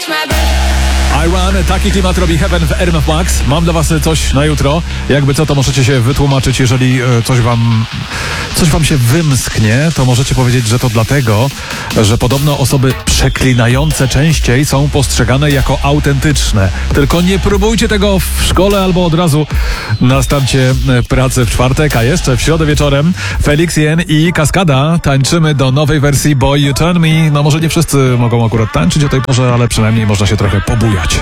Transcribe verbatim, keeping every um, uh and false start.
Iran, taki klimat robi Heaven w R M F Max. Mam dla was coś na jutro. Jakby co, to możecie się wytłumaczyć, jeżeli coś wam coś wam się wymsknie, to możecie powiedzieć, że to dlatego, że podobno osoby przeklinające częściej są postrzegane jako autentyczne. Tylko nie próbujcie tego w szkole albo od razu na starcie pracy w czwartek, a jeszcze w środę wieczorem Felix Jen i Kaskada tańczymy do nowej wersji Boy You Turn Me. No może nie wszyscy mogą akurat tańczyć o tej porze, ale przynajmniej można się trochę pobujać.